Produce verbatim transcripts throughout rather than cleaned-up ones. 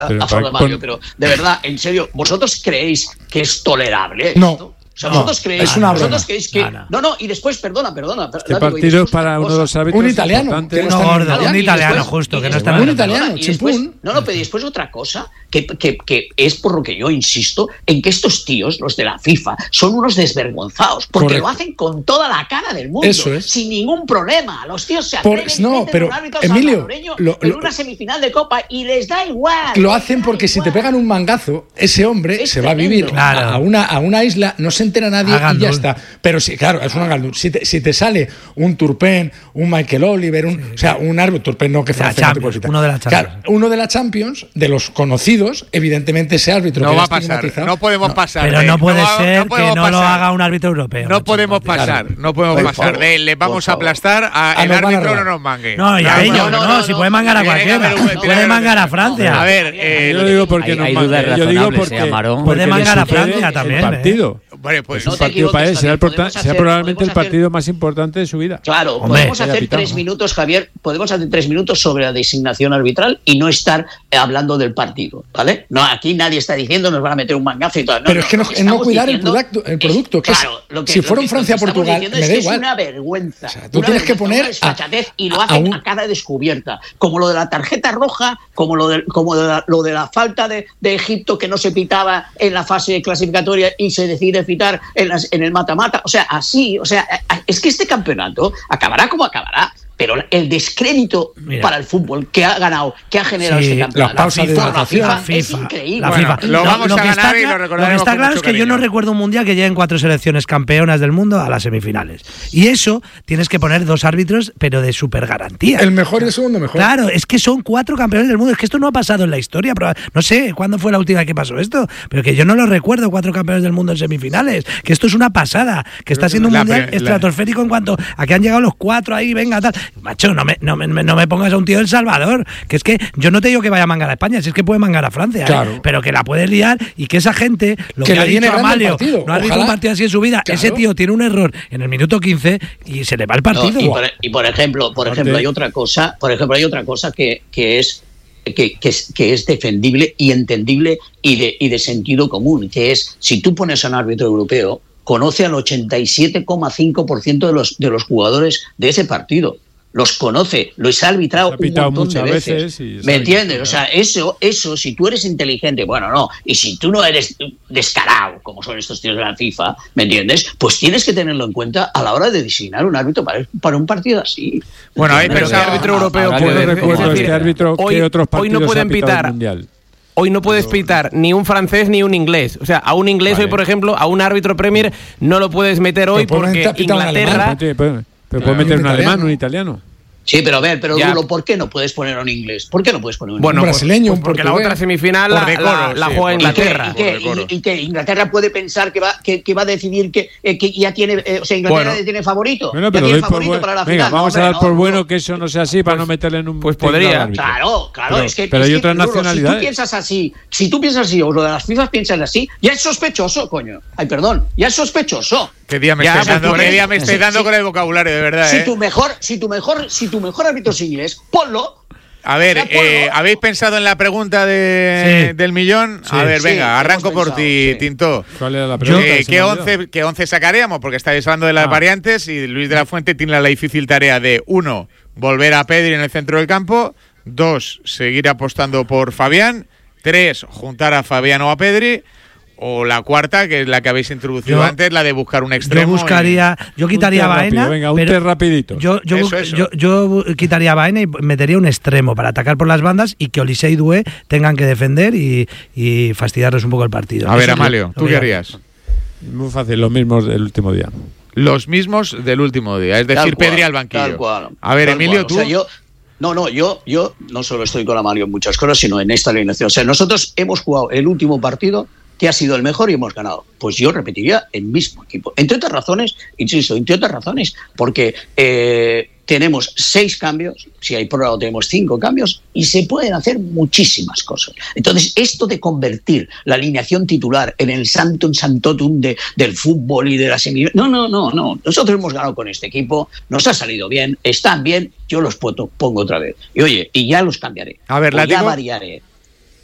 a favor de Mario, pero de verdad, en serio, ¿vosotros creéis que es tolerable esto? No. O sea, vosotros no, creéis, es una vosotros creéis que... No, no. no, no, y después, perdona, perdona. Este partido es para uno de los árbitros un italiano, importantes. que No, gordo, Claro, un y italiano después- justo, y que no después- está un en italiano, y después- chimpún. no, no, pero después otra cosa, que, que, que es por lo que yo insisto, en que estos tíos, los de la FIFA, son unos desvergonzados, porque Correcto. lo hacen con toda la cara del mundo, Eso es. sin ningún problema. Los tíos se Por- atreven y no, meten pero, un árbitro Emilio, salvadoreño lo- en lo- una semifinal de Copa y les da igual. Lo les hacen da porque si te igual. pegan un mangazo, ese hombre Es se va a tremendo. vivir Claro. a, a una, a una isla, no se entera nadie A y ya Gandul. está. Pero sí, claro, es una Gandul. Si te, si te sale un Turpin, un Michael Oliver, un, o sea, un árbitro, Turpin no, que De la francés no te Champions, puedo citar. uno de la Champions. Claro, uno de la Champions, de los conocidos, evidentemente ese árbitro No que va era a pasar, estigmatizado- no podemos pasar. Pero de- no puede va- ser no que podemos no lo pasar. haga un árbitro europeo. No macho, podemos Martín. pasar, no podemos Por pasar. favor, De, le vamos por a favor. aplastar a Ah, el nos van a árbitro no robar. nos mangue. No, y a No, ellos, no, no, no, no, si no. puede mangar a Tiene que cualquiera. haber un- tiene que Puede haber mangar a un- Francia. A ver, eh, Yo digo porque Hay- nos hay mangue. dudas Yo digo razonables, porque, eh, Amarón. porque Puede le mangar a sucede Francia el también, ¿eh? partido. Bueno, pues Es un No te partido para él, equivoques, será, el Javier, porta- podemos será hacer- probablemente el podemos hacer- partido más importante de su vida. Claro, Hombre, podemos hacer capitán, tres ¿no? minutos, Javier, podemos hacer tres minutos sobre la designación arbitral y no estar eh, hablando del partido, ¿vale? No, aquí nadie está diciendo nos van a meter un mangazo y todo. No, Pero no, es que no- lo es no estamos cuidar el diciendo producto- el es- producto, que es- claro, lo que- si lo fuera que- un Francia, lo que estamos Portugal, diciendo me es da que igual. Es una vergüenza. O sea, tú una tienes que vergüenza, poner una desfachatez y lo a- hacen a a, un- cara descubierta, como lo de la tarjeta roja, como lo de, como de la, lo de la falta de, de Egipto que no se pitaba en la fase clasificatoria y se decide pitar en, las, en el mata-mata. O sea, así, o sea, es que este campeonato acabará como acabará. Pero el descrédito Mira. para el fútbol que ha ganado, que ha generado Sí, este campeonato, las pausas de por la hidratación. FIFA, La es FIFA, increíble. la Bueno, FIFA. lo vamos a que ganar está y lo cla- recordaremos que está con claro mucho es que yo no cariño. recuerdo un mundial que lleguen cuatro selecciones campeonas del mundo a las semifinales. Y eso tienes que poner dos árbitros, pero de super garantía. El mejor y el segundo mejor. Claro, es que son cuatro campeones del mundo. Es que esto no ha pasado en la historia. proba- No sé cuándo fue la última vez que pasó esto, pero que yo no lo recuerdo, cuatro campeones del mundo en semifinales. Que esto es una pasada. Que está siendo un La mundial pre- la- estratosférico en cuanto a que han llegado los cuatro ahí, venga, tal. Macho, no me, no me, no me pongas a un tío del Salvador. Que es que yo no te digo que vaya a mangar a España, si es que puede mangar a Francia, ¿eh? Claro. Pero que la puede liar y que esa gente, lo Que que, le ha viene dicho grande el Amalio, partido. no ha visto Ojalá. un partido así en su vida. Claro. Ese tío tiene un error en el minuto quince y se le va el No, partido. y, por, y por ejemplo, por ejemplo, hay otra cosa, por ejemplo, hay otra cosa que, que es que, que es que es defendible y entendible y de, y de sentido común, que es si tú pones a un árbitro europeo, conoce al ochenta y siete coma cinco por ciento de los de los jugadores de ese partido. Los conoce, los ha arbitrado Los ha pitado un montón de muchas veces. veces y ¿Me sabe entiendes? que- O sea, eso, eso, si tú eres inteligente, bueno, no, y si tú no eres descarado, como son estos tíos de la FIFA, ¿me entiendes? Pues tienes que tenerlo en cuenta a la hora de designar un árbitro para, para un partido así. Bueno, ahí Pero pero ¿qué árbitro europeo Yo puede? no recuerdo Es decir, este árbitro hoy- que otros hoy partidos no pueden ha pitado el pitar. mundial. Hoy no puedes pitar ni un francés ni un inglés. O sea, a un inglés Vale. hoy, por ejemplo, a un árbitro Premier no lo puedes meter hoy Pero porque pueden pitar un Inglaterra... Pero, pero, pero puede Claro. meter un Un alemán, italiano. un italiano. Sí, pero a ver, pero Ya. Rulo, ¿por qué no puedes poner a un inglés? ¿Por qué no puedes poner a un Bueno, Un inglés? pues- brasileño, pues un porque la portugués. otra semifinal Por la, decoro, la- la sí, juega por ¿Y qué, Inglaterra. y qué- decoro. y- y qué? ¿Inglaterra puede pensar que va, que, que va a decidir que, eh, que ya tiene, eh, o sea, Inglaterra Bueno. tiene favorito? Bueno, ¿Ya pero tiene doy por favorito bueno. para la Venga, final? vamos No, a dar hombre, por no, bueno no. que eso no sea así para no meterle en un pues tinglado podría. al árbitro. Claro, claro, Pero- es que, pero es hay que, otras Rulo, si nacionalidades. tú piensas así, si tú piensas así, o lo de las FIFA piensan así, ya es sospechoso, coño. Ay, perdón, ya es sospechoso. ¿Qué día me Ya, estáis pues dando, por qué eso- día me estáis Sí, dando sí. con el vocabulario, de verdad, Si eh? tu mejor, si tu mejor, si tu mejor árbitro es inglés, ponlo. A ver, Ya, ponlo. eh, ¿habéis pensado en la pregunta de, Sí. del millón? A Sí. ver, Sí, venga, arranco hemos por pensado, ti, sí. Tinto. ¿Cuál era la pregunta? Eh, Se ¿qué, me olvidó. once, ¿Qué once sacaríamos? Porque estáis hablando de las Ah. variantes y Luis de la Fuente tiene la difícil tarea de, uno, volver a Pedri en el centro del campo, dos, seguir apostando por Fabián, tres, juntar a Fabián o a Pedri, o la cuarta, que es la que habéis introducido Yo- antes, la de buscar un Yo extremo. buscaría, yo Un quitaría té a Baena, rápido, venga, un pero té rapidito. Yo, yo, Eso, bu- eso. yo, yo bu- quitaría a Baena y metería un extremo para atacar por las bandas y que Olise y Doué tengan que defender y, y fastidiarles un poco el partido. A ver, Eso es lo- Amalio, lo ¿tú que qué yo- harías? Muy fácil, los mismos del último día. Los mismos del último día, es decir, Tal cual, Pedri al banquillo. tal cual, a ver, tal Emilio, cual. tú. O sea, yo, no, no, yo, yo no solo estoy con Amalio en muchas cosas, sino en esta alineación. O sea, nosotros hemos jugado el último partido que ha sido el mejor y hemos ganado. Pues yo repetiría el mismo equipo. Entre otras razones, insisto, entre otras razones, porque eh, tenemos seis cambios, si hay prórroga tenemos cinco cambios, y se pueden hacer muchísimas cosas. Entonces, esto de convertir la alineación titular en el santum santotum de, del fútbol y de la semifinal, no, no, no, no. Nosotros hemos ganado con este equipo, nos ha salido bien, están bien, yo los pongo, pongo otra vez. Y oye, y ya los cambiaré. A ver, o ya Látigo. variaré.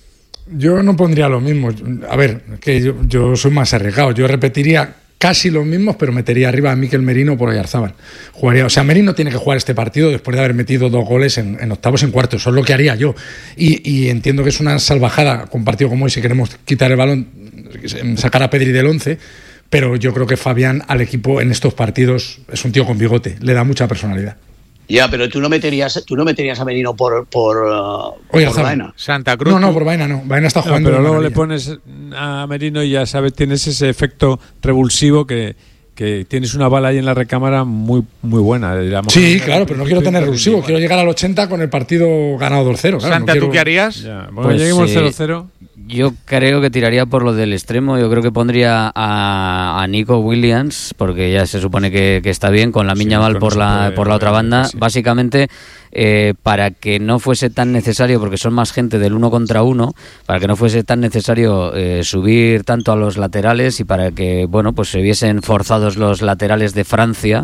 Yo no pondría lo mismo. A ver, que yo, yo soy más arriesgado. Yo repetiría casi los mismos, pero metería arriba a Mikel Merino por Oyarzabal. Jugaría, o sea, Merino tiene que jugar este partido después de haber metido dos goles en, en octavos y en cuartos. Eso es lo que haría yo. Y, y entiendo que es una salvajada con partido como hoy, si queremos quitar el balón, sacar a Pedri del once, pero yo creo que Fabián al equipo en estos partidos es un tío con bigote, le da mucha personalidad. Ya, pero tú no meterías, tú no meterías a Merino por por, uh, Oye, por Baena. Santa Cruz. No, no, por Baena no. Baena está jugando. No, pero luego le maravilla. pones a Merino y ya sabes, tienes ese efecto revulsivo que, que tienes una bala ahí en la recámara muy muy buena. Digamos. Sí, claro, pero no quiero tener revulsivo. Quiero llegar al ochenta con el partido ganado dos cero. Claro, Santa, no ¿tú quiero... qué harías? Ya, bueno, Pues, lleguemos eh, cero cero. Yo creo que tiraría por lo del extremo. Yo creo que pondría a, a Nico Williams, porque ya se supone que, que está bien, con la Sí, Miñamal no por se la puede, por la otra no, banda. sí. Básicamente, eh, para que no fuese tan necesario, porque son más gente del uno contra uno, para que no fuese tan necesario eh, subir tanto a los laterales y para que, bueno, pues se viesen forzados los laterales de Francia.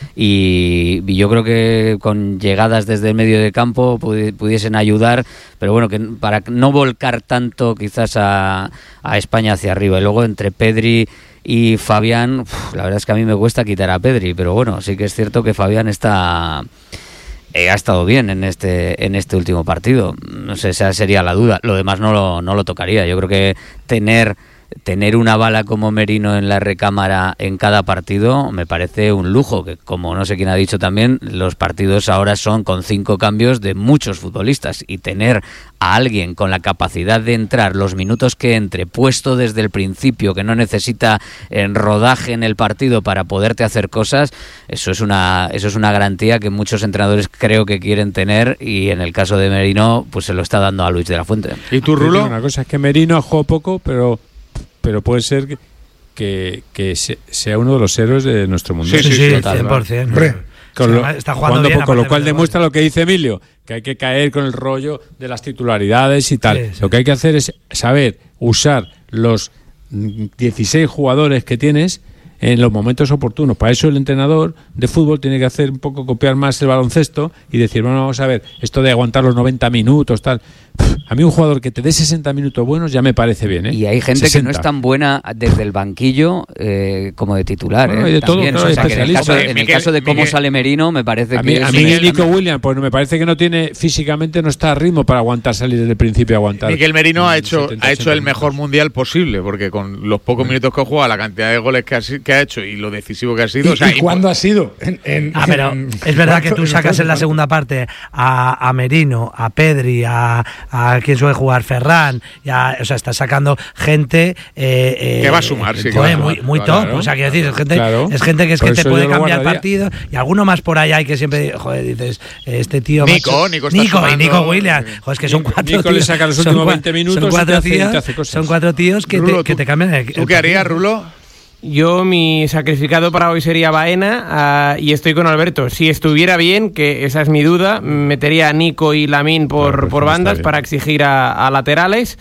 Y, y yo creo que con llegadas desde el medio de campo pudi- pudiesen ayudar, pero bueno, que para no volcar tanto quizás a, a España hacia arriba. Y luego entre Pedri y Fabián, uf, la verdad es que a mí me cuesta quitar a Pedri, pero bueno, sí que es cierto que Fabián está eh, ha estado bien en este en este último partido. No sé, esa sería la duda. Lo demás no lo, no lo tocaría. Yo creo que tener tener una bala como Merino en la recámara en cada partido me parece un lujo, que como no sé quién ha dicho también, los partidos ahora son con cinco cambios de muchos futbolistas, y tener a alguien con la capacidad de entrar los minutos que entre, puesto desde el principio, que no necesita en rodaje en el partido para poderte hacer cosas, eso es una eso es una garantía que muchos entrenadores creo que quieren tener, y en el caso de Merino pues se lo está dando a Luis de la Fuente. ¿Y tú, Te digo Rulo? Una cosa es que Merino ha jugado poco, pero pero puede ser que, que, que se- sea uno de los héroes de nuestro mundial. Sí, Sí, sí, sí, total, cien por ciento. Hombre, Con lo, está jugando bien, poco, lo aparte cual de meter demuestra goles. lo que dice Emilio, que hay que caer con el rollo de las titularidades y tal. Sí, sí. Lo que hay que hacer es saber usar los mm, dieciséis jugadores que tienes en los momentos oportunos. Para eso el entrenador de fútbol tiene que hacer un poco, copiar más el baloncesto y decir, bueno, vamos a ver, esto de aguantar los noventa minutos, tal. A mí un jugador que te dé sesenta minutos buenos ya me parece bien, ¿eh? Y hay gente sesenta. que no es tan buena desde el banquillo eh, como de titular. Bueno, ¿eh? hay de todo, También, claro, o hay sea, que en el caso, especialistas. en el Miguel- caso de cómo Miguel- sale Merino, me parece A mí, que a es mí una- Nico Williams, pues me parece que no tiene, físicamente no está a ritmo para aguantar, salir desde el principio a aguantar. Miguel Merino ha Mm, hecho, setenta, ha hecho el ochenta mejor minutos. mundial posible, porque con los pocos minutos que ha jugado, la cantidad de goles que ha, si- que ha hecho y lo decisivo que ha sido. ¿Y, o sea, y cuándo ha sido? En, en- Ah, pero en- es verdad que tú en sacas en la octavos de segunda parte a, a Merino, a Pedri, a, a quien suele jugar Ferran, y a- o sea, estás sacando gente eh, eh, Que va a sumar, sí, que joder, va a muy, sumar, muy claro, top. O sea, quiero decir, es gente, claro. es gente que es Por que te eso puede yo lo cambiar guardaría. partido, y alguno más por ahí hay que siempre, joder, dices, este tío. Nico, macho- Nico está Nico y sumando. Nico Williams. Joder, es que son Nico- cuatro Nico le tíos. saca los son últimos cua- veinte minutos son y cuatro te hace- y tíos, te hace cosas. son cuatro tíos que, Rulo, te, que ¿tú- te cambian el, ¿Tú el qué harías, partido. Rulo? Yo, mi sacrificado para hoy sería Baena, ah, y estoy con Alberto. Si estuviera bien, que esa es mi duda, metería a Nico y Lamine por, Claro, pues por no está bandas bien. para exigir a, a laterales.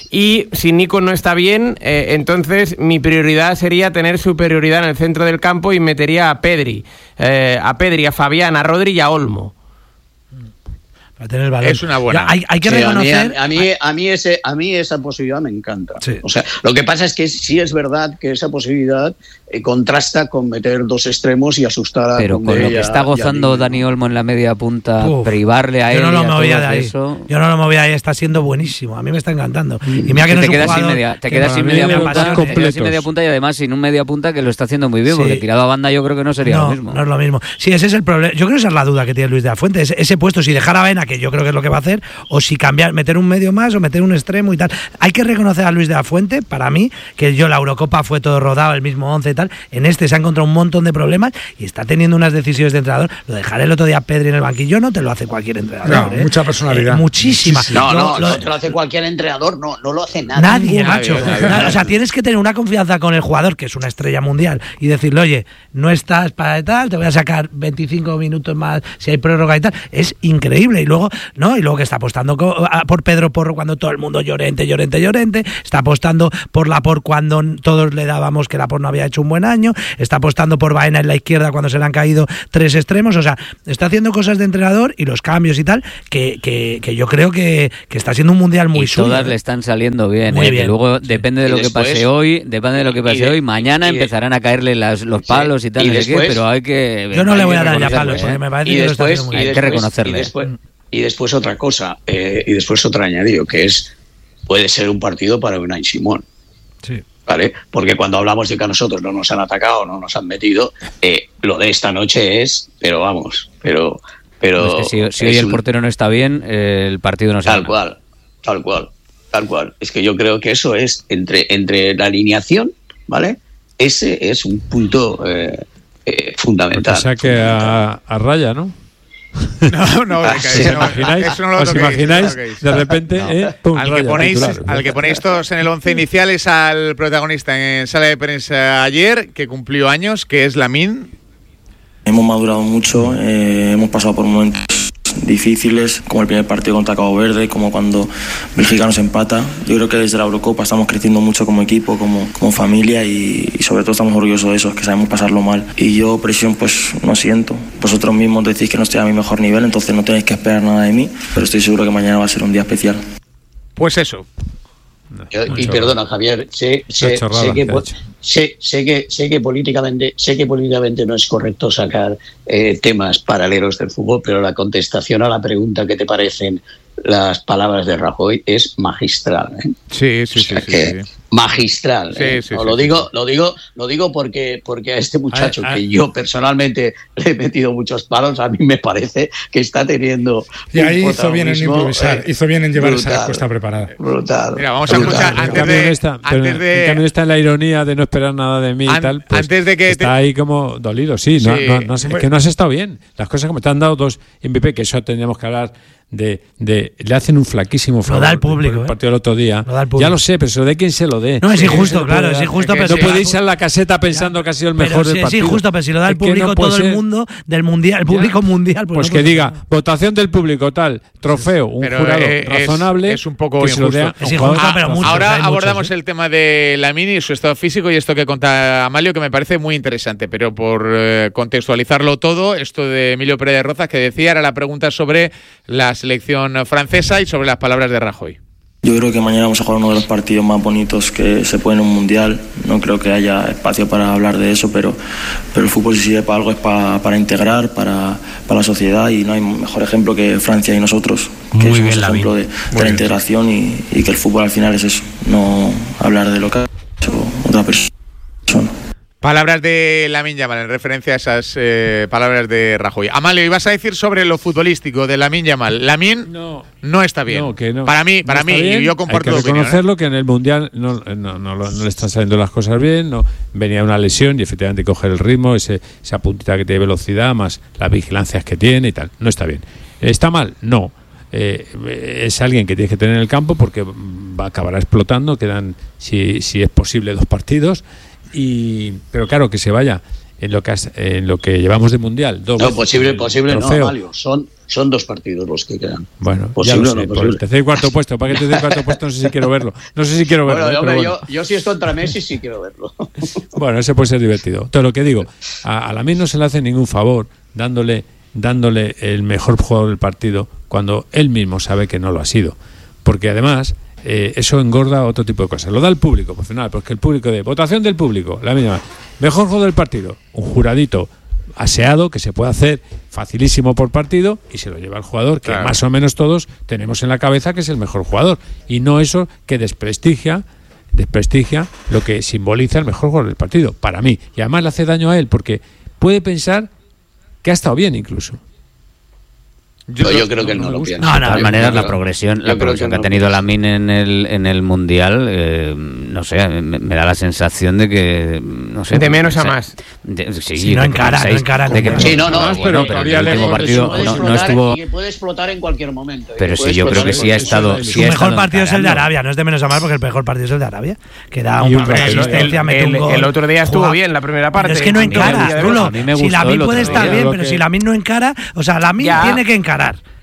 Y si Nico no está bien, eh, entonces mi prioridad sería tener superioridad en el centro del campo y metería a Pedri. Eh, a Pedri, a Fabián, a Rodri y a Olmo. Para tener el balón. Es una buena. Ya, hay, hay que Sí, a mí, reconocer. a, a mí, a, mí ese, a mí esa posibilidad me encanta. Sí. O sea, lo que pasa es que sí es verdad que esa posibilidad eh, contrasta con meter dos extremos y asustar a Pero con Koundé lo y que a- está y a gozando Digne, Dani ¿no? Olmo en la media punta, Uf, privarle a él yo no y lo a movía todos de ahí. eso. Yo no lo movía de ahí, está siendo buenísimo. A mí me está encantando. Y mira que no te es un quedas sin jugador media, te que quedas no- sin a mí media me punta, apasiona. te quedas sin completos. media punta y además sin un media punta que lo está haciendo muy bien, Sí. porque tirado a banda yo creo que no sería no, lo mismo. no es lo mismo. Sí, ese es el problema. Yo creo que esa es la duda que tiene Luis de la Fuente. Ese, ese puesto, si dejar a Baena, que yo creo que es lo que va a hacer, o si cambiar, meter un medio más o meter un extremo y tal. Hay que reconocer a Luis de la Fuente, para mí, que yo la Eurocopa fue todo rodado, el mismo once y tal. En este se ha encontrado un montón de problemas y está teniendo unas decisiones de entrenador. Lo dejaré el otro día a Pedri en el banquillo, no te lo hace cualquier entrenador. No, ¿eh? mucha personalidad. Eh, muchísima. No, Lo- no, lo- no te lo hace cualquier entrenador, no, no lo hace nadie. Nadie, Nadie, macho. nadie, Nada, nadie. O sea, tienes que tener una confianza con el jugador, que es una estrella mundial, y decirle, oye, no estás para tal, te voy a sacar veinticinco minutos más si hay prórroga y tal. Es increíble. Y luego luego, ¿no? Y luego que está apostando co- a- por Pedro Porro cuando todo el mundo Llorente, Llorente, Llorente, está apostando por Laporte cuando todos le dábamos que Laporte no había hecho un buen año, está apostando por Baena en la izquierda cuando se le han caído tres extremos, o sea, está haciendo cosas de entrenador y los cambios y tal, que, que, que yo creo que, que está siendo un mundial muy y suyo. todas le están saliendo bien, Muy ¿eh? bien. Que luego depende de Y lo después- que pase hoy, depende de lo que pase de- hoy, mañana y de- empezarán a caerle las, los palos y tal, y no sé qué, después- pero hay que Yo no hay le voy que a dar ya reconocerle, palos, ¿eh? porque me parece y que lo está después, haciendo muy y Hay bien. que después- reconocerle. Y después, y después otra cosa, eh, y después otro añadido, que es, puede ser un partido para Unai Simón. Sí. ¿Vale? Porque cuando hablamos de que a nosotros no nos han atacado, no nos han metido, eh, lo de esta noche es, pero vamos, pero... pero Es que si, si hoy es el un- portero no está bien, eh, el partido no se Tal gana. cual, tal cual, tal cual. Es que yo creo que eso es, entre, entre la alineación, ¿vale? Ese es un punto eh, eh, fundamental. Que saque fundamental. a, a Raya, ¿no? No, no, Ah, que- sí. no, ¿Os imagináis? eso no lo ¿Os toquéis, imagináis? no lo toquéis. De repente, eh, pum, Al que, Raya, ponéis, titular. al que ponéis todos en el once inicial es al protagonista en sala de prensa ayer, que cumplió años, que es Lamine. Hemos madurado mucho, eh, hemos pasado por momentos difíciles, como el primer partido contra Cabo Verde, como cuando Bélgica nos empata. Yo creo que desde la Eurocopa estamos creciendo mucho como equipo, como, como familia y, y sobre todo estamos orgullosos de eso, que sabemos pasarlo mal. Y yo presión pues no siento. Vosotros mismos decís que no estoy a mi mejor nivel, entonces no tenéis que esperar nada de mí, pero estoy seguro que mañana va a ser un día especial. Pues eso. Yo- y Mucho. perdona, Javier, sé, sé, Qué chorrada sé que, que ha po- hecho. sé, sé que sé que políticamente sé que políticamente no es correcto sacar eh, temas paralelos del fútbol, pero la contestación a la pregunta ¿qué te parecen las palabras de Rajoy? Es magistral, ¿eh? Sí, sí, O sí. sea sí, que sí. magistral. Sí, ¿eh? sí, No, sí, lo sí, digo, lo digo, lo digo porque porque a este muchacho Ay, ay. que yo personalmente le he metido muchos palos, a mí me parece que está teniendo Y ahí un hizo bien en protagonismo, improvisar, eh, hizo bien en llevar esa brutal, respuesta preparada. Brutal. Mira, vamos a brutal. escuchar En antes cambio, de- no está, pero antes de- en cambio no está en la ironía de no esperar nada de mí An- y tal. Pues antes de que está te- ahí como dolido, sí. No, Sí. no, no has- es que no has estado bien. Las cosas como te han dado dos M V P, que eso tendríamos que hablar de, de le hacen un flaquísimo favor da el público, por el ¿eh? partido del otro día. Lo da el público. Ya lo sé, pero se lo dé quien se lo dé. No, es Que no injusto, se le puede claro, es dar. injusto, Es que pero No si- puede irse a la caseta pensando que ha sido el Pero mejor sí, del es partido. injusto, pero si lo da el Es que no público, puede todo el ser. mundo del mundial, el público mundial. Pues no que puede diga, ser. votación del público, tal, trofeo, un Pero, jurado eh, es- razonable. es un poco que se lo dé a injusto. un Es jugador injusto, pero muchos, Ahora hay muchos, abordamos ¿eh? el tema de Lamine y su estado físico y esto que cuenta Amalio, que me parece muy interesante. Pero por eh, contextualizarlo todo, esto de Emilio Pérez de Rozas, que decía, era la pregunta sobre la selección francesa y sobre las palabras de Rajoy. Yo creo que mañana vamos a jugar uno de los partidos más bonitos que se puede en un mundial. No creo que haya espacio para hablar de eso, pero, pero el fútbol si sirve para algo es para, para integrar, para, para la sociedad y no hay mejor ejemplo que Francia y nosotros, que Muy somos bien, Lamine. ejemplo de, de la integración y, y que el fútbol al final es eso, no hablar de lo que ha hecho otra persona. Palabras de Lamine Yamal en referencia a esas eh, palabras de Rajoy. Amalio, ibas a decir sobre lo futbolístico de Lamine Yamal. Lamine No. no está bien. No, que no. Para mí, para No mí, está bien. y yo comparto Hay tu que opinión, ¿eh? reconocerlo que en el Mundial no, no, no, lo- no le están saliendo las cosas bien, no venía una lesión y efectivamente coger el ritmo, ese, esa puntita que tiene velocidad, más las vigilancias que tiene y tal. No está bien. ¿Está mal? No. Eh, es alguien que tienes que tener en el campo porque va a acabar explotando, quedan, si, si es posible, dos partidos. Y, pero claro, que se vaya en lo que, has- en lo que llevamos de Mundial. Dos No, veces posible, el posible no, trofeo. Amalio. Son, son dos partidos los que quedan. Bueno, Posible ya o lo no sé, por posible. el tercer y cuarto puesto. Para que el tercer y cuarto puesto no sé si quiero verlo. No sé si quiero verlo. Bueno, ¿eh? hombre, Pero bueno. yo, yo si es contra Messi sí quiero verlo. Bueno, ese puede ser divertido. Todo lo que digo, a, a Lamine no se le hace ningún favor dándole, dándole el mejor jugador del partido cuando él mismo sabe que no lo ha sido. Porque además, eh, eso engorda otro tipo de cosas. Lo da el público, por final, porque el público de votación del público, la misma. Mejor jugador del partido, un juradito aseado que se puede hacer facilísimo por partido y se lo lleva el jugador que Claro. más o menos todos tenemos en la cabeza que es el mejor jugador y no eso que desprestigia desprestigia lo que simboliza el mejor jugador del partido para mí y además le hace daño a él porque puede pensar que ha estado bien incluso. Yo, yo creo que él no, me lo gusta. piensa. No, De no, todas Yo maneras, creo- la progresión, yo la creo progresión que, no ha tenido lo Lamine en el en el mundial, eh, no sé, me, me da la sensación de que no sé, De menos a o sea, más. de- sí, Sí, no de que encara, no pensáis- encara de que- nunca. Sí, no, no, Además, bueno, pero pero todavía el último lejos de partido su- puede no, no explotar estuvo. y puede explotar en cualquier momento. y Pero puede sí, yo creo explotar que en sí ha cualquier estado. momento. Sí Su ha mejor estado partido es el de encarando. Arabia, no es de menos a más porque el mejor partido es el de Arabia, que da Y un un par de partido- asistencia, el, mete un el- gol. el otro día estuvo juega- bien la primera parte. Pero es que no A mí me encara, gusta, Rulo. a mí me Si gustó Lamine el otro puede día. estar bien, Lo pero que- si Lamine no encara, o sea, Lamine Ya. tiene que encarar.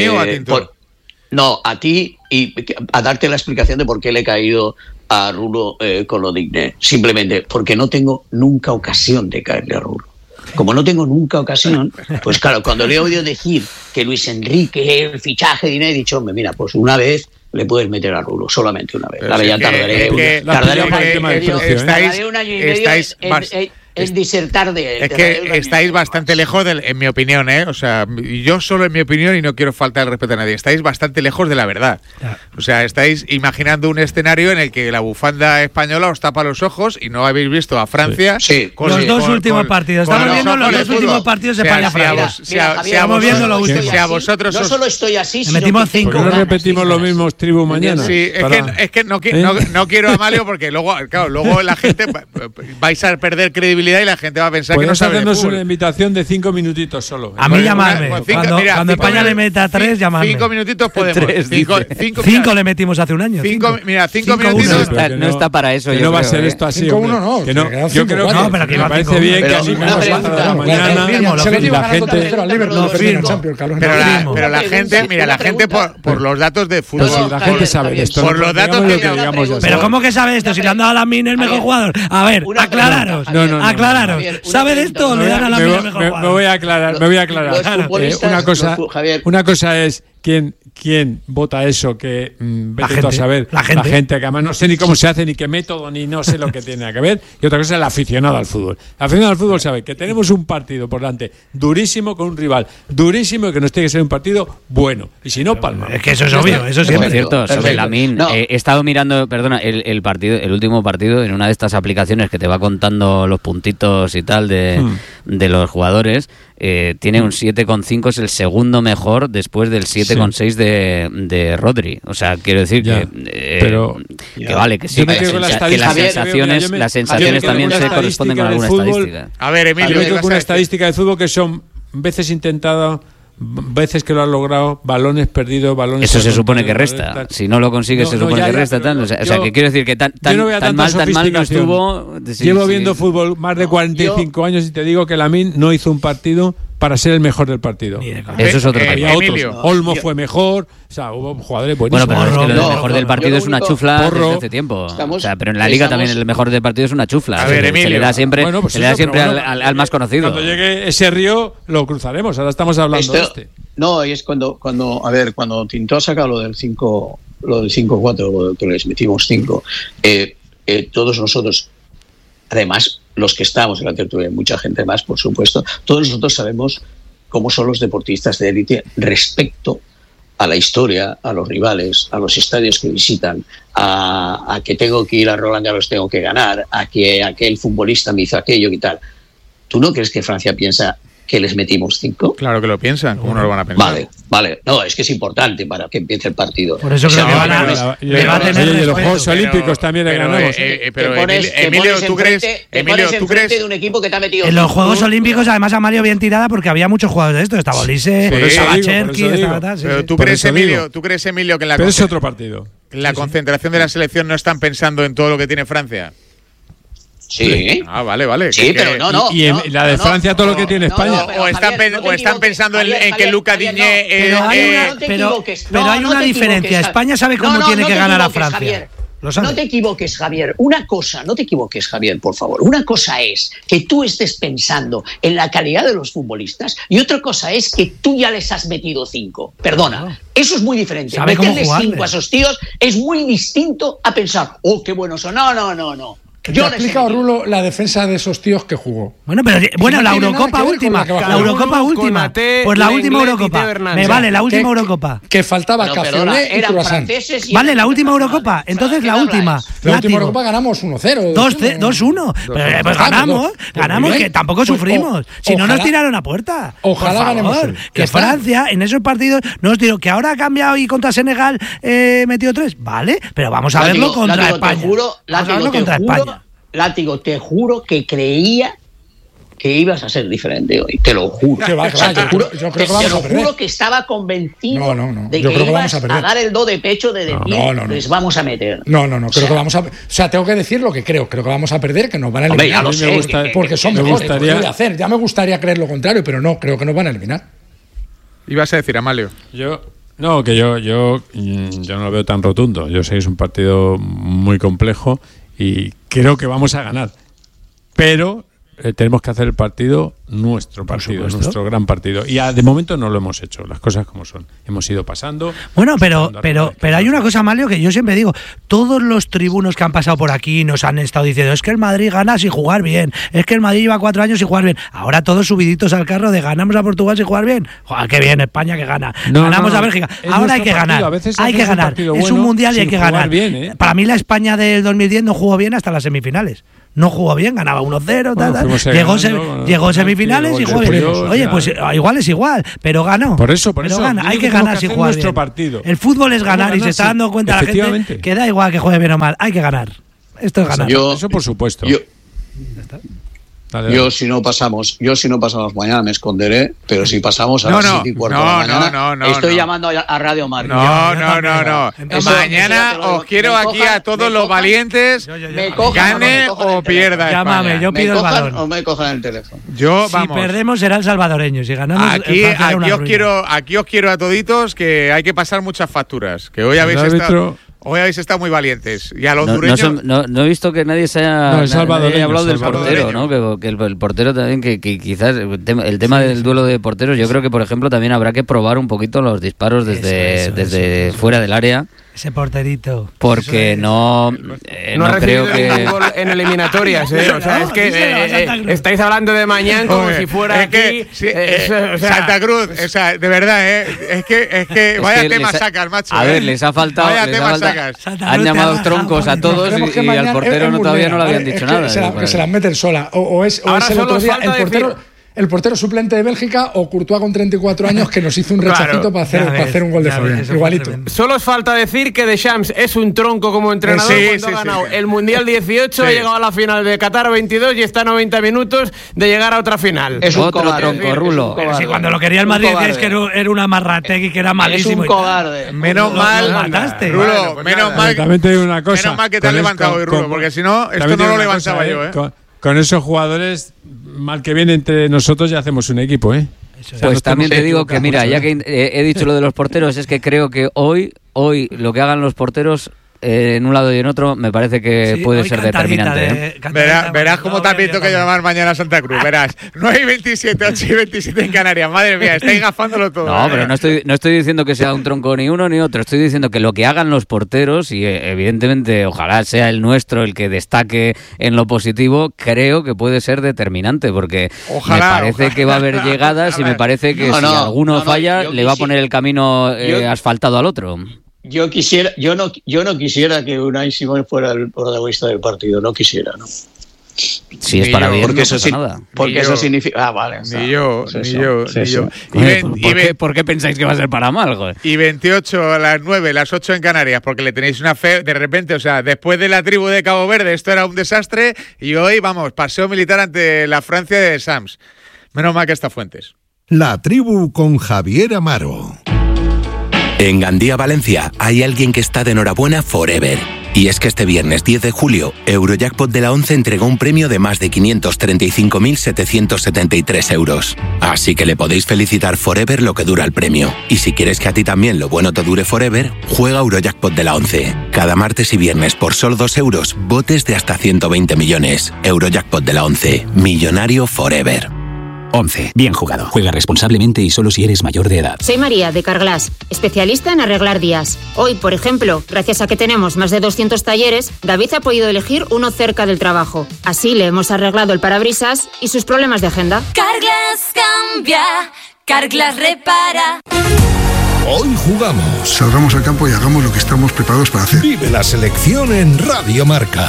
mí o a Eh, Tinto? por- no, a ti y a darte la explicación de por qué le he caído a Rulo eh, con lo digne. Simplemente porque no tengo nunca ocasión de caerle a Rulo. Como no tengo nunca ocasión, pues claro, cuando le he oído decir que Luis Enrique, el fichaje de dinero, he dicho, hombre, mira, pues una vez le puedes meter a Rulo, solamente una vez. Pero Ahora si ya es que- tardaré, es que- tardaré es un año que- y medio, estáis- tardaré un año y medio estáis en- bas- en- en disertar de... Es de que Raúl estáis Gallego. bastante lejos, del, en mi opinión, ¿eh? O sea, yo solo en mi opinión, y no quiero faltar el respeto a nadie, estáis bastante lejos de la verdad. O sea, estáis imaginando un escenario en el que la bufanda española os tapa los ojos y no habéis visto a Francia. Sí. con- Los dos con- últimos con- partidos. con Estamos viendo ojos los de dos fútbol. últimos partidos de O sea, España. si a Francia. vos- si a- Mira, si a Javier, Estamos vosotros- viendo lo no último. estoy si a así, vosotros no os- solo estoy así, Le sino metimos que tengo cinco. ¿Por qué no ganas, repetimos tengo los ganas. mismos tribus mañana? Sí, es Para- que, es que no, qui- ¿Eh? no, no quiero a Amalio porque luego, claro, luego la gente va- vais a perder credibilidad y la gente va a pensar que no Podemos sabe de hacernos fútbol. una invitación de cinco minutitos solo. A mí Bueno, llamarme. una- cinco- Cuando, mira, cuando cinco España le minu- meta tres, cin- llamarme. Cinco minutitos podemos. Tres, cinco, dice. cinco, Cinco mira, le metimos hace un año. cinco, cinco. mira, cinco, Cinco, minutitos. uno. está- no está para eso, Que yo no va a creo, ser ¿eh? esto así. Cinco, hombre. uno, no, Que no, que quedan yo cinco, creo cuatro. No, pero que que me va parece cinco, bien uno. que Pero así una como se pregunta, hasta la lo mañana firmo, lo Se lo firmo. lleva la ganando gente- tres cero al Liverpool, Lo lo perdieron en firmo. Champions, cabrón. Pero la, Firmo. pero la Una gente, pregunta, mira, la una gente pregunta. por, por los datos de Pues fútbol. si la Javier, gente sabe Javier, esto, por no- los datos digamos que- lo que digamos ya Pero está. ¿cómo que sabe esto? Si le han dado a la mina el mejor Javier. jugador. A ver, Una aclararos. pregunta, Javier. No, no, no, aclararos. Javier, una ¿Sabe de pregunta. esto o le dan a la me, mina vo- el mejor me- me jugador? voy a aclarar, me voy a aclarar. Los Eh, futbolistas, una cosa, los fu- Javier. una cosa es quién quién vota eso, que mm, La vete tú a gente, saber, la gente. que además no sé ni cómo se hace, ni qué método, ni no sé lo que tiene que ver. Y otra cosa es el aficionado al fútbol. El aficionado al fútbol sabe que tenemos un partido por delante durísimo con un rival durísimo y que nos tiene que ser un partido bueno. Y si no, palma. Es que eso es obvio, eso Por siempre. cierto, sobre Perfecto. Lamine, No. eh, he estado mirando, perdona, el, el partido, el último partido en una de estas aplicaciones que te va contando los puntitos y tal de, Hmm. de los jugadores. Eh, tiene un siete coma cinco, es el segundo mejor después del siete coma seis de, de Rodri. O sea, quiero decir Ya, que, eh, pero- que vale, que sí, Yo me que, quedo con la sensa- que estadística. las Javier, sensaciones, yo me- las Javier, sensaciones me quedo también con se la corresponden con alguna estadística del estadística. A ver, Yo Emilio, me ¿qué quedo vas con a una decir? estadística de fútbol que son veces intentado, veces que lo han logrado, balones perdidos, balones... Eso se al supone que contrario, resta. tal. Si no lo consigues, No, se no, supone ya, que ya, resta. pero Tal. O sea, o sea, yo- que quiero decir que tan, Yo tan, no voy a tan tanta mal, tan mal no sofisticación. estuvo. Sí, Llevo sí. viendo fútbol más de cuarenta y cinco años y te digo que Lamine no hizo un partido para ser el mejor del partido. Ni de coña. Eso es otro Eh, tema. Había otros. Emilio. Olmo fue mejor. O sea, hubo jugadores Bueno, buenísimos. pero es que lo No, del mejor no, del yo partido lo es una único- chufla Porro. desde hace tiempo. Estamos- o sea, pero en la liga estamos- también el mejor del partido es una chufla. A Se ver, le- se le Emilio. da siempre, Bueno, pues se le da eso, siempre pero al, bueno, al- al más conocido. Cuando llegue ese río, lo cruzaremos. Ahora estamos hablando Esto- de este. No, y es cuando, cuando, a ver, cuando Tintó ha sacado lo del cinco, lo del cinco cuatro, lo que les metimos cinco, eh, eh, todos nosotros, además, los que estamos en la tertulia, mucha gente más, por supuesto, todos nosotros sabemos cómo son los deportistas de élite respecto a la historia, a los rivales, a los estadios que visitan, a, a que tengo que ir a Roland Garros, tengo que ganar, a que aquel futbolista me hizo aquello y tal. ¿Tú no crees que Francia piensa que les metimos cinco? Claro que lo piensan, ¿cómo no lo van a pensar? Vale, vale. No, es que es importante para que empiece el partido. Por eso creo O que sea, van a- no, Pero- no, y- le va a oye, tener y los respeto. Juegos Olímpicos también le pero, ganamos. eh, eh, pero te pones, Emilio, te Emilio, pones ¿tú crees, enfrente- te Emilio, pones ¿tú enfrente crees de un equipo que te ha metido En los cinco. Juegos Olímpicos, además, a Mario bien tirada porque había muchos jugadores de esto. Estaba Olise, Por eso estaba digo, por Cherki, eso estaba digo. tal. sí, Pero sí. tú Por crees, eso Emilio, digo. tú crees, Emilio, que en la, Pero es concent- otro partido. la concentración de la selección no están pensando en todo lo que tiene Francia. Sí. Ah, vale, vale. Sí, que- pero no, no. y en no, la de no, no, Francia todo lo que tiene no, España. no, pero O están Javier, pen- no te o están equivoques, pensando en- Javier, en que Javier, Luca Javier, Digne, no. eh, Pero hay eh, una, no te pero, equivoques. pero No, hay no una te diferencia. equivoques, España sabe cómo no, no, tiene no que te ganar a equivoques, Francia. Javier. Lo sabe. No te equivoques, Javier. Una cosa, no te equivoques, Javier, por favor. Una cosa es que tú estés pensando en la calidad de los futbolistas y otra cosa es que tú ya les has metido cinco. Perdona, eso es muy diferente. Sabe cómo Meterles jugarle. cinco a esos tíos es muy distinto a pensar, oh, qué buenos son. No, no, no, no. ¿Te Yo ha les he explicado, metido. Rulo, la defensa de esos tíos que jugó? Bueno, pero bueno, no la tiene nada Eurocopa que ver con última, la que va a la jugar. Eurocopa Con última, Ate, pues la última Lenglet y Eurocopa. Teo Hernández. Me vale, la Que- última que- Eurocopa. Que faltaba Pero, Café perdona, Olé y eran Croissant. franceses y Vale, eran la última internacionales. Eurocopa. O sea, Entonces ¿qué la habláis? última. La última Látigo. Eurocopa ganamos uno cero. dos uno. Pero pues Ah, ganamos, dos. ganamos, Pues que bien. tampoco Pues, sufrimos. o- Si no nos ojalá- tiraron a puerta. ojalá Por ganemos favor, hoy. Ya que está. Francia en esos partidos nos tiró, que ahora ha cambiado y contra Senegal eh, metió tres. Vale, pero vamos a verlo Látigo, contra Látigo, España. Te juro, Vamos a Látigo, verlo te contra juro, España. Látigo, te juro que creía que ibas a ser diferente hoy. Te lo juro. Que va, que O sea, va, te yo- juro, yo creo te- que vamos te lo a perder. juro que estaba convencido No, no, no. de Yo que creo que ibas vamos a a, perder. dar el do de pecho de decir, no, no, no. les vamos a meter. No, no, no, creo sea- que vamos a... O sea, tengo que decir lo que creo. Creo que vamos a perder, que nos van a Hombre, eliminar. ya lo A mí me sé. gusta- que- Porque son Me mejores. gustaría- ¿Qué voy a hacer? Ya me gustaría creer lo contrario, pero no, creo que nos van a eliminar. Ibas a decir, Amalio. Yo no, que yo yo mm, yo no lo veo tan rotundo. Yo sé que es un partido muy complejo y creo que vamos a ganar. Pero eh, tenemos que hacer el partido nuestro partido, nuestro gran partido. Y a, de momento no lo hemos hecho, las cosas como son. Hemos ido pasando. Bueno, pero pero pero hay una cosa, Mario, que yo siempre digo, todos los tribunos que han pasado por aquí nos han estado diciendo, es que el Madrid gana sin jugar bien, es que el Madrid lleva cuatro años sin jugar bien. Ahora todos subiditos al carro de ganamos a Portugal sin jugar bien. Joder, qué bien, España que gana. No, ganamos no, a Bélgica. Ahora hay que ganar. Hay que ganar. Es bueno, un mundial y hay que ganar. Bien, ¿eh? Para mí la España del dos mil diez no jugó bien hasta las semifinales. No jugó bien, ganaba uno cero, bueno, tal, tal. Llegó, se, bueno, llegó semifinales y jugó bien. Oye, pues igual es igual, pero ganó. Por eso, por pero eso. Gana. Hay que ganar sin jugar bien. Partido. El fútbol es ganar y se está dando cuenta la gente que da igual que juegue bien o mal. Hay que ganar. Esto es ganar. Yo, eso por supuesto. Yo, Dale, yo dale. si no pasamos, yo si no pasamos mañana me esconderé, pero si pasamos a no, las no, siete y cuarto no, de la mañana, no, no, estoy no. llamando a, a Radio Marca. No, no, no, no. no. Mañana os quiero aquí cojan, a todos los cojan, valientes, yo, yo, yo, me cojan, gane o, o pierda Llámame, España. yo pido me el balón. O me cojan el teléfono. Yo, si vamos. perdemos será el salvadoreño, si ganamos aquí, aquí os quiero, aquí os quiero a toditos que hay que pasar muchas facturas, que hoy habéis estado Hoy habéis estado muy valientes. Y a los no, hondureños... No, no, no he visto que nadie se haya, no, nadie haya hablado del portero, ¿no? Que, que el, el portero también, que, que quizás el tema, el tema sí, del sí. duelo de porteros, yo creo que, por ejemplo, también habrá que probar un poquito los disparos desde, eso, eso, desde eso, fuera eso. del área. Ese porterito. Porque no, eh, no, no creo que gol en eliminatorias, ¿eh? O sea, no, es que eh, eh, estáis hablando de mañana como Oye, si fuera es que, aquí, sí, eh, o sea, Santa Cruz, o sea, de verdad, ¿eh? Es que, es que es vaya que tema sacas, macho. A ¿eh? ver, les ha faltado. Vaya les tema ha faltado sacas. Han llamado troncos a todos y, y al portero no, todavía no le habían dicho nada. Que se, la, que se las meten sola. O, o es, o es el otro día el portero. Decir... El portero suplente de Bélgica o Courtois con treinta y cuatro años que nos hizo un rechacito claro, para, hacer, ves, para hacer un gol de Fabián. Igualito. Solo os falta decir que Deschamps es un tronco como entrenador sí, cuando sí, ha ganado sí. el Mundial dieciocho, sí. ha llegado a la final de Qatar veintidós y está a noventa minutos de llegar a otra final. Es un otro cobarde, tronco, Rulo. Pero si cuando lo quería el Madrid decías que era una marrategui, que era malísimo. Es un cobarde. Menos mal, lo mataste. Rulo, bueno, pues menos mal. También te digo una cosa. Menos mal que te has levantado hoy, Rulo, porque si no, esto no lo levantaba yo, ¿eh? Con esos jugadores, mal que bien entre nosotros ya hacemos un equipo, ¿eh? O sea, pues también te digo que, mira, ya que eh, he dicho lo de los porteros, es que creo que hoy, hoy lo que hagan los porteros eh, en un lado y en otro me parece que sí, puede ser determinante. De, ¿eh? Verás, verás cómo también tengo que llamar mañana a Santa Cruz, verás. nueve y veintisiete, ocho y veintisiete en Canarias, madre mía, estáis gafándolo todo. No, ¿eh? pero no estoy, no estoy diciendo que sea un tronco ni uno ni otro, estoy diciendo que lo que hagan los porteros, y eh, evidentemente ojalá sea el nuestro el que destaque en lo positivo, creo que puede ser determinante, porque ojalá, me parece ojalá. que va a haber llegadas y me parece que no, si no, alguno no, falla, no, le va a poner el camino eh, yo, asfaltado al otro. Yo quisiera, yo no, yo no quisiera que Unai Simón fuera el protagonista del partido, no quisiera, ¿no? Si es para bien, porque no eso, pasa nada. Porque eso significa, ah, vale, ni yo, pues ni yo, sí, ni sí. yo. Y ven, ¿Por, y qué, ¿Por qué pensáis que va a ser para mal, joder? Y veintiocho a las nueve, las ocho en Canarias, porque le tenéis una fe de repente, o sea, después de la tribu de Cabo Verde, esto era un desastre, y hoy, vamos, paseo militar ante la Francia de Sams. Menos mal que está Fuentes. La tribu con Javier Amaro. En Gandía, Valencia, hay alguien que está de enhorabuena forever. Y es que este viernes diez de julio, Eurojackpot de la once entregó un premio de más de quinientos treinta y cinco mil setecientos setenta y tres euros. Así que le podéis felicitar forever lo que dura el premio. Y si quieres que a ti también lo bueno te dure forever, juega Eurojackpot de la once. Cada martes y viernes por solo dos euros, botes de hasta ciento veinte millones. Eurojackpot de la once. Millonario forever. once. Bien jugado. Juega responsablemente y solo si eres mayor de edad. Soy María, de Carglass, especialista en arreglar días. Hoy, por ejemplo, gracias a que tenemos más de doscientos talleres, David ha podido elegir uno cerca del trabajo. Así le hemos arreglado el parabrisas y sus problemas de agenda. Carglass cambia, Carglass repara. Hoy jugamos. Salgamos al campo y hagamos lo que estamos preparados para hacer. Vive la selección en Radio Marca.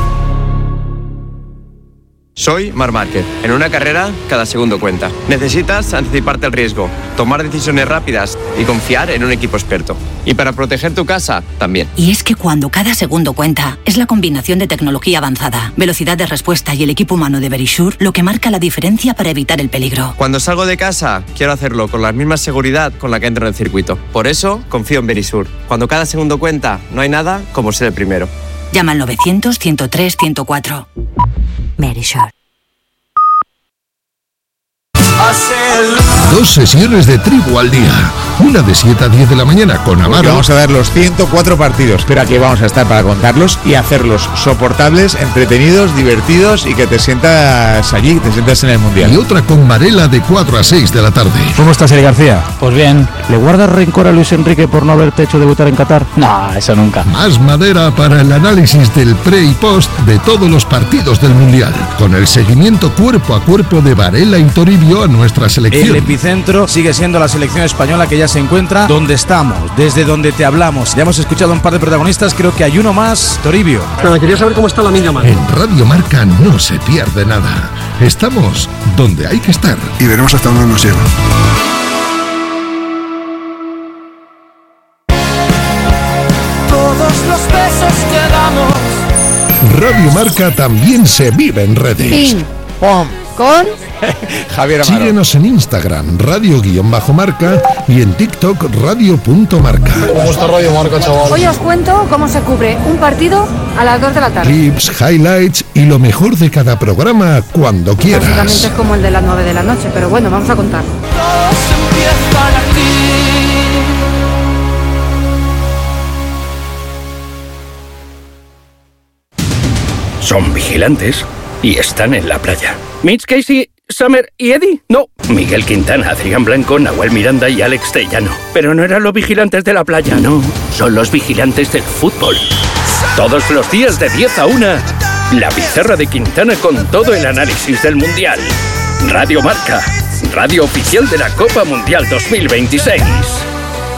Soy Marc Márquez. En una carrera, cada segundo cuenta. Necesitas anticiparte al riesgo, tomar decisiones rápidas y confiar en un equipo experto. Y para proteger tu casa, también. Y es que cuando cada segundo cuenta, es la combinación de tecnología avanzada, velocidad de respuesta y el equipo humano de Verisure lo que marca la diferencia para evitar el peligro. Cuando salgo de casa, quiero hacerlo con la misma seguridad con la que entro en el circuito. Por eso, confío en Verisure. Cuando cada segundo cuenta, no hay nada como ser el primero. Llama al novecientos, ciento tres, ciento cuatro. Verisure. Dos sesiones de Tribu al día. Una de siete a diez de la mañana con Amaro. Porque vamos a dar los ciento cuatro partidos, pero aquí vamos a estar para contarlos y hacerlos soportables, entretenidos, divertidos y que te sientas allí, te sientas en el Mundial. Y otra con Varela de cuatro a seis de la tarde. ¿Cómo estás, Eli García? Pues bien. ¿Le guardas rencor a Luis Enrique por no haberte hecho debutar en Qatar? No, eso nunca. Más madera para el análisis del pre y post de todos los partidos del Mundial, con el seguimiento cuerpo a cuerpo de Varela y Toribio a nuestra selección. El epicentro sigue siendo la selección española, que ya se encuentra donde estamos, desde donde te hablamos. Ya hemos escuchado un par de protagonistas, creo que hay uno más, Toribio. Pero quería saber cómo está la niña mal. En Radio Marca no se pierde nada. Estamos donde hay que estar. Y veremos hasta dónde nos lleva. Todos los besos que damos. Radio Marca también se vive en redes. Pin. ¡Pum! Con Javier Amaro. Síguenos en Instagram, radio-marca, y en TikTok, radio.marca. ¿Cómo está Radio Marca, chaval? Hoy os cuento cómo se cubre un partido a las dos de la tarde. Clips, highlights y lo mejor de cada programa cuando quieras. Básicamente es como el de las nueve de la noche, pero bueno, vamos a contar. Son vigilantes y están en la playa. Mitch, Casey, Summer y Eddie. No, Miguel Quintana, Adrián Blanco, Nahuel Miranda y Alex Tellano. Pero no eran los vigilantes de la playa, no. Son los vigilantes del fútbol. Todos los días de diez a una, la pizarra de Quintana con todo el análisis del Mundial. Radio Marca, radio oficial de la Copa Mundial dos mil veintiséis.